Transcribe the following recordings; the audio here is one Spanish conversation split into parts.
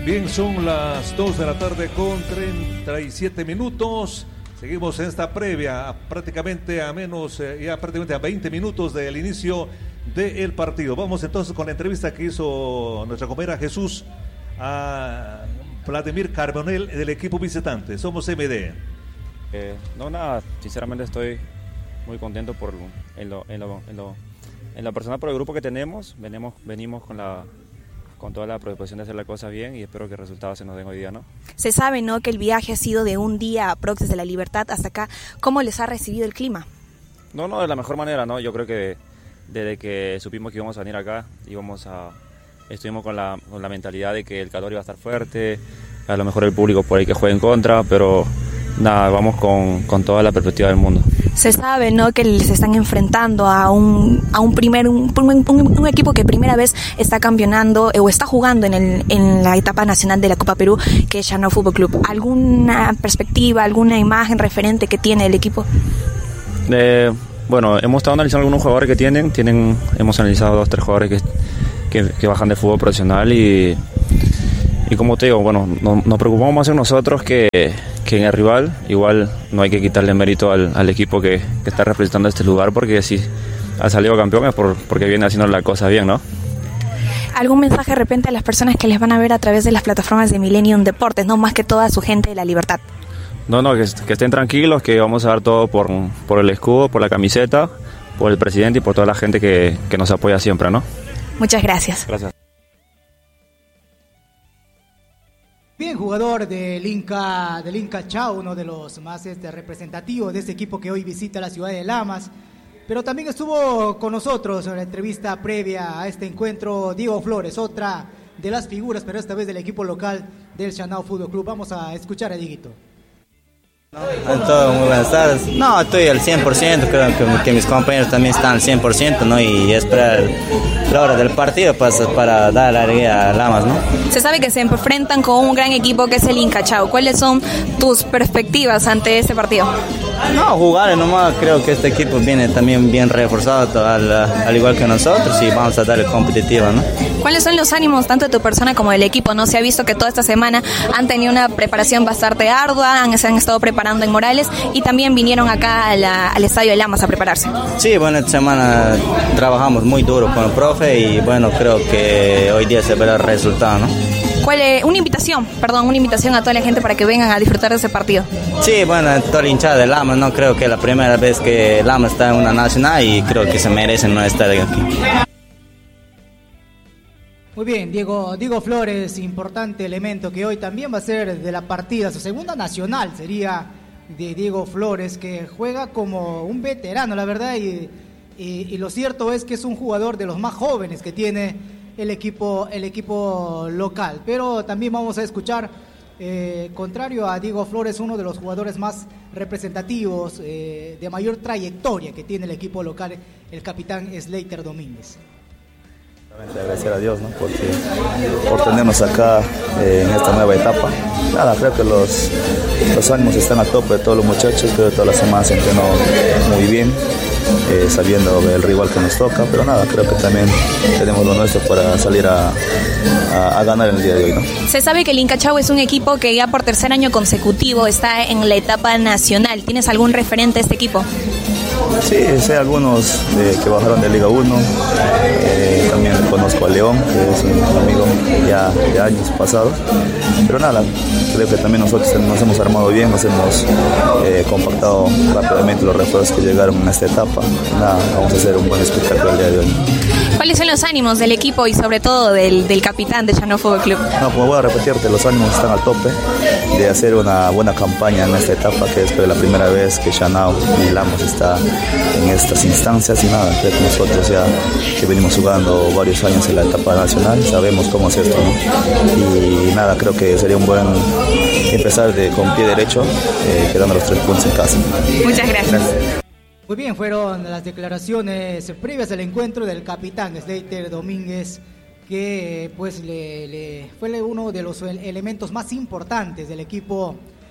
Bien, son las 2 de la tarde con 37 minutos. Seguimos en esta previa, prácticamente a 20 minutos del inicio del partido. Vamos entonces con la entrevista que hizo nuestra compañera Jesús a Vladimir Carbonell del equipo visitante. Somos MD. No, nada, sinceramente estoy muy contento en lo personal por el grupo que tenemos. Venimos con toda la predisposición de hacer las cosas bien y espero que el resultado se nos den hoy día, ¿no? Se sabe, ¿no?, que el viaje ha sido de un día aprox desde la Libertad hasta acá. ¿Cómo les ha recibido el clima? No, de la mejor manera, ¿no? Yo creo que desde que supimos que íbamos a venir acá, estuvimos con la mentalidad de que el calor iba a estar fuerte, a lo mejor el público por ahí que juegue en contra, pero nada, vamos con toda la perspectiva del mundo. Se sabe, ¿no?, que se están enfrentando a un equipo que primera vez está campeonando o está jugando en la etapa nacional de la Copa Perú, que es Chanao Fútbol Club. ¿Alguna perspectiva, alguna imagen referente que tiene el equipo? Bueno, hemos estado analizando algunos jugadores que hemos analizado 2 o 3 jugadores que bajan de fútbol profesional y como te digo, bueno, nos preocupamos más en nosotros que en el rival. Igual no hay que quitarle mérito al equipo que está representando este lugar, porque si ha salido campeón es porque viene haciendo la cosa bien, ¿no? ¿Algún mensaje de repente a las personas que les van a ver a través de las plataformas de Millennium Deportes, no más que toda su gente de la Libertad? No, que estén tranquilos, que vamos a dar todo por el escudo, por la camiseta, por el presidente y por toda la gente que nos apoya siempre, ¿no? Muchas gracias. Gracias. Bien, jugador del Inca Chao, uno de los más representativos de este equipo que hoy visita la ciudad de Lamas. Pero también estuvo con nosotros en la entrevista previa a este encuentro Diego Flores, otra de las figuras, pero esta vez del equipo local del Chanao Fútbol Club. Vamos a escuchar a Dieguito. Todo, muy buenas tardes. No, estoy al 100%, creo que mis compañeros también están al 100%, ¿no? Y esperar la hora del partido para dar la alegría a Lamas, ¿no? Se sabe que se enfrentan con un gran equipo que es el Inca Chao. ¿Cuáles son tus perspectivas ante este partido? No, jugar nomás, creo que este equipo viene también bien reforzado, al igual que nosotros, y vamos a darle competitivo, ¿no? ¿Cuáles son los ánimos tanto de tu persona como del equipo? ¿No? Se ha visto que toda esta semana han tenido una preparación bastante ardua, se han estado preparando en Morales y también vinieron acá al estadio de Lamas a prepararse. Sí, bueno, esta semana trabajamos muy duro con el profe y bueno, creo que hoy día se verá el resultado, ¿no? Una invitación a toda la gente para que vengan a disfrutar de ese partido. Sí, bueno, toda la hinchada de Lamas, ¿no? Creo que es la primera vez que Lamas está en una nacional y creo que se merecen no estar aquí. Muy bien, Diego Flores, importante elemento que hoy también va a ser de la partida. Su segunda nacional sería de Diego Flores, que juega como un veterano, la verdad, y lo cierto es que es un jugador de los más jóvenes que tiene el equipo local. Pero también vamos a escuchar, contrario a Diego Flores, uno de los jugadores más representativos, de mayor trayectoria que tiene el equipo local, el capitán Slater Domínguez. Agradecer a Dios, ¿no? por tenernos acá en esta nueva etapa. Nada, creo que los ánimos están a tope de todos los muchachos. Creo que toda la semana se entrenó muy bien, sabiendo el rival que nos toca, pero nada, creo que también tenemos lo nuestro para salir a ganar el día de hoy, ¿no? Se sabe que el Inca Chao es un equipo que ya por tercer año consecutivo está en la etapa nacional. ¿Tienes algún referente de este equipo? Sí, sé algunos que bajaron de Liga 1, también conozco a León, que es un amigo ya de años pasados, pero nada, creo que también nosotros nos hemos armado bien, nos hemos compactado rápidamente los refuerzos que llegaron en esta etapa. Nada, vamos a hacer un buen espectáculo el día de hoy. ¿Cuáles son los ánimos del equipo y sobre todo del capitán de Chanao Fútbol Club? No, como voy a repetirte, los ánimos están al tope de hacer una buena campaña en esta etapa, que es la primera vez que Chanao y Lamas está en estas instancias, y nada, creo que nosotros ya que venimos jugando varios años en la etapa nacional, sabemos cómo es esto, ¿no? Y nada, creo que sería un buen empezar con pie derecho, quedando los 3 puntos en casa. Muchas gracias. Muy bien, fueron las declaraciones previas del encuentro del capitán Slater Domínguez, que pues fue uno de los elementos más importantes del equipo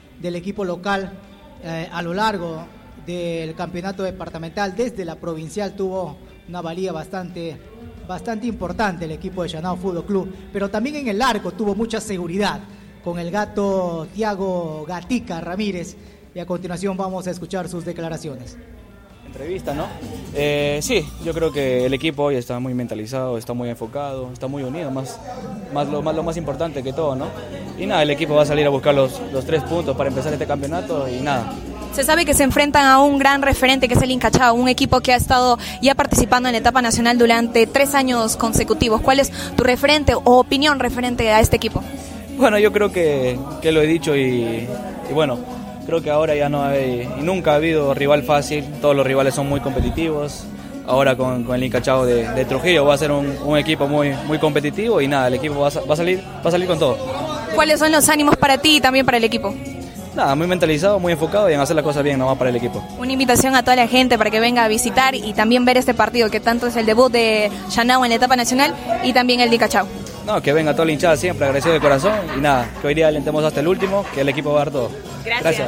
local a lo largo del campeonato departamental. Desde la provincial tuvo una valía bastante bastante importante el equipo de Shanao Fútbol Club, pero también en el arco tuvo mucha seguridad con el gato Thiago Gatica Ramírez, y a continuación vamos a escuchar sus declaraciones. Entrevista, ¿no? Sí, yo creo que el equipo hoy está muy mentalizado, está muy enfocado, está muy unido, lo más importante que todo, ¿no? Y nada, el equipo va a salir a buscar los 3 puntos para empezar este campeonato y nada. Se sabe que se enfrentan a un gran referente que es el Inca Chao, un equipo que ha estado ya participando en la etapa nacional durante 3 años consecutivos. ¿Cuál es tu referente o opinión referente a este equipo? Bueno, yo creo que lo he dicho y bueno, creo que ahora ya no hay, y nunca ha habido rival fácil, todos los rivales son muy competitivos. Ahora con el Inca Chao de Trujillo va a ser un equipo muy competitivo y nada, el equipo va a salir con todo. ¿Cuáles son los ánimos para ti y también para el equipo? Nada, muy mentalizado, muy enfocado y en hacer las cosas bien, nomás para el equipo. Una invitación a toda la gente para que venga a visitar y también ver este partido, que tanto es el debut de Shanao en la etapa nacional y también el de Inca Chao. No, que venga toda la hinchada siempre, agradecido de corazón y nada, que hoy día alentemos hasta el último, que el equipo va a dar todo. Gracias.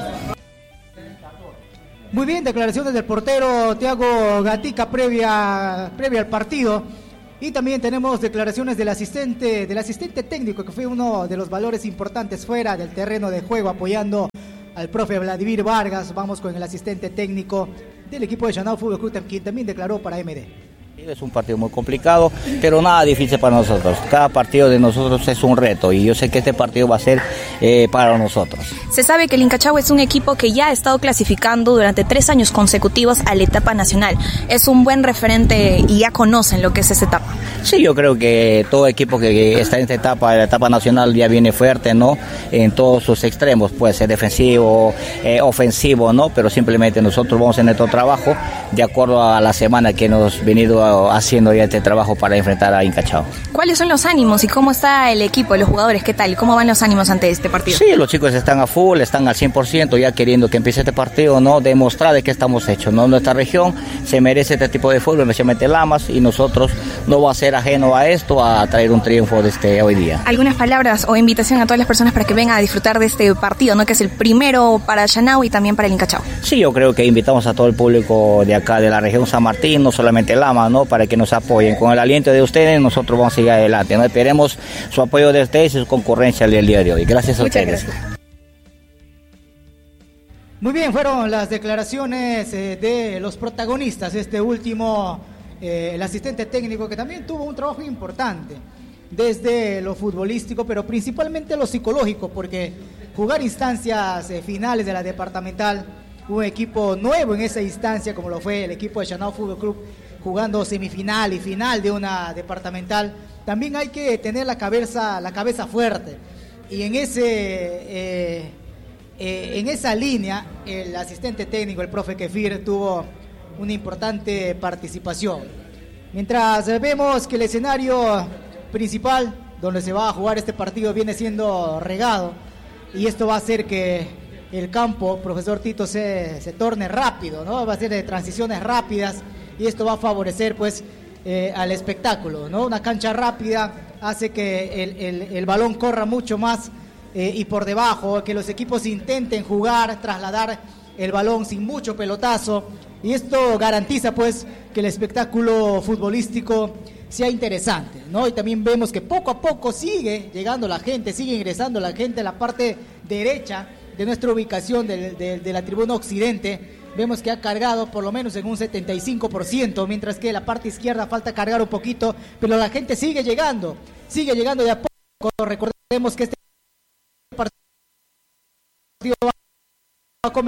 Muy bien, declaraciones del portero Thiago Gatica previa al partido. Y también tenemos declaraciones del asistente técnico, que fue uno de los valores importantes fuera del terreno de juego, apoyando al profe Vladimir Vargas. Vamos con el asistente técnico del equipo de Shanao Fútbol Club, quien también declaró para MD. Es un partido muy complicado, pero nada difícil para nosotros. Cada partido de nosotros es un reto y yo sé que este partido va a ser para nosotros. Se sabe que el Inca Chao es un equipo que ya ha estado clasificando durante 3 años consecutivos a la etapa nacional. Es un buen referente y ya conocen lo que es esa etapa. Sí, yo creo que todo equipo que está en esta etapa, la etapa nacional, ya viene fuerte, ¿no? En todos sus extremos, puede ser defensivo, ofensivo, ¿no? Pero simplemente nosotros vamos en nuestro trabajo de acuerdo a la semana que hemos venido haciendo ya este trabajo para enfrentar a Inca Chao. ¿Cuáles son los ánimos y cómo está el equipo, los jugadores? ¿Qué tal? ¿Cómo van los ánimos ante este partido? Sí, los chicos están a full, están al 100%, ya queriendo que empiece este partido, ¿no? Demostrar de qué estamos hechos, ¿no? Nuestra región se merece este tipo de fútbol, especialmente Lamas, y nosotros no va a ser ajeno a esto, a traer un triunfo de hoy día. ¿Algunas palabras o invitación a todas las personas para que vengan a disfrutar de este partido, ¿no? Que es el primero para Shanao y también para el Inca Chao? Sí, yo creo que invitamos a todo el público de acá, de la región San Martín, no solamente Lamas, ¿no? Para que nos apoyen. Con el aliento de ustedes, nosotros vamos a seguir adelante, ¿no? Esperemos su apoyo de ustedes y su concurrencia el día de hoy. Gracias a ustedes. Gracias. Muy bien, fueron las declaraciones de los protagonistas. Este último, el asistente técnico, que también tuvo un trabajo importante desde lo futbolístico, pero principalmente lo psicológico, porque jugar instancias finales de la departamental, un equipo nuevo en esa instancia como lo fue el equipo de Shanao Fútbol Club, jugando semifinal y final de una departamental, también hay que tener la cabeza fuerte. Y en esa línea, el asistente técnico, el profe Kefir, tuvo una importante participación. Mientras vemos que el escenario principal donde se va a jugar este partido viene siendo regado, y esto va a hacer que el campo, profesor Tito, se torne rápido, ¿no? Va a ser de transiciones rápidas, y esto va a favorecer pues al espectáculo, ¿no? Una cancha rápida hace que el balón corra mucho más y por debajo, que los equipos intenten jugar, trasladar el balón sin mucho pelotazo, y esto garantiza pues que el espectáculo futbolístico sea interesante, ¿no? Y también vemos que poco a poco sigue llegando la gente, sigue ingresando la gente a la parte derecha de nuestra ubicación de la tribuna occidente. Vemos que ha cargado por lo menos en un 75%, mientras que la parte izquierda falta cargar un poquito, pero la gente sigue llegando de a poco. Recordemos que este partido va a comenzar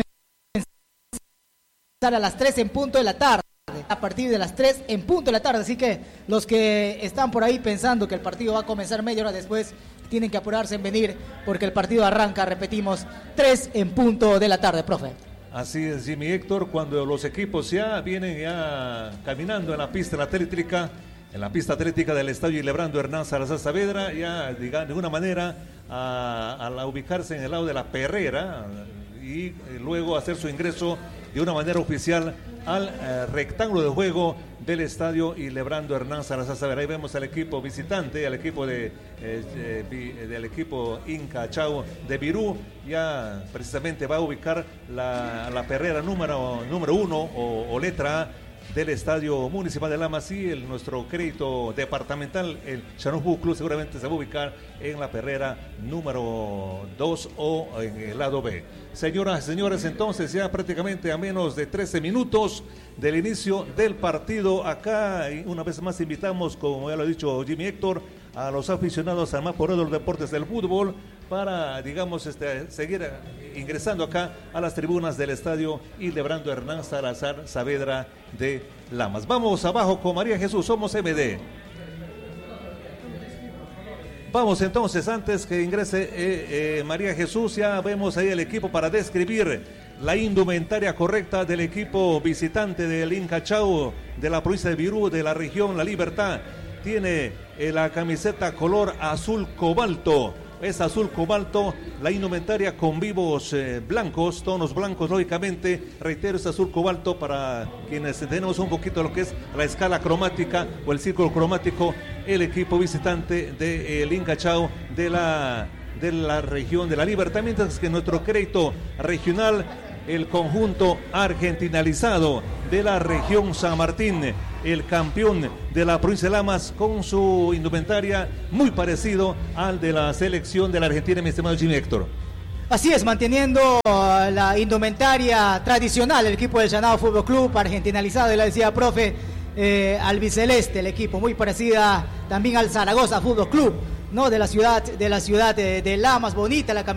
a las 3 en punto de la tarde, a partir de las 3 en punto de la tarde, así que los que están por ahí pensando que el partido va a comenzar media hora después, tienen que apurarse en venir, porque el partido arranca, repetimos, 3 en punto de la tarde, profe. Así es, Jimmy Héctor, cuando los equipos ya vienen caminando en la pista atlética, del Estadio Ilebrando Hernán Salazar Saavedra, ya de alguna manera al ubicarse en el lado de la Perrera y luego hacer su ingreso de una manera oficial al rectángulo de juego del Estadio Ilebrando Hernán Salazar Saavedra. Ahí vemos al equipo visitante, al equipo del equipo Inca Chao de Virú, ya precisamente va a ubicar la Perrera número 1 o letra A, del Estadio Municipal de Lamas y nuestro crédito departamental, el Llano Fútbol Club, seguramente se va a ubicar en la perrera número 2 o en el lado B. Señoras y señores, entonces ya prácticamente a menos de 13 minutos del inicio del partido, acá y una vez más invitamos, como ya lo ha dicho Jimmy Héctor, a los aficionados al más poderoso de los deportes del fútbol para, digamos, seguir ingresando acá a las tribunas del estadio Hildebrando Hernán Salazar Saavedra de Lamas. Vamos abajo con María Jesús, somos MD. Vamos entonces, antes que ingrese María Jesús, ya vemos ahí el equipo para describir la indumentaria correcta del equipo visitante del Incachao de la provincia de Virú, de la región La Libertad. Tiene la camiseta color azul cobalto. Es azul cobalto, la indumentaria con vivos blancos, tonos blancos, lógicamente, reitero, es azul cobalto para quienes tenemos un poquito lo que es la escala cromática o el círculo cromático, el equipo visitante del Incachao de la región de La Libertad, mientras que nuestro crédito regional, el conjunto argentinalizado de la región San Martín, el campeón de la provincia de Lamas, con su indumentaria muy parecido al de la selección de la Argentina, mi estimado Jimmy Héctor. Así es, manteniendo la indumentaria tradicional, el equipo del Llanado Fútbol Club, argentinalizado, y la decía profe, albiceleste, el equipo muy parecida también al Zaragoza Fútbol Club, ¿no? De la ciudad de Lamas, bonita la camiseta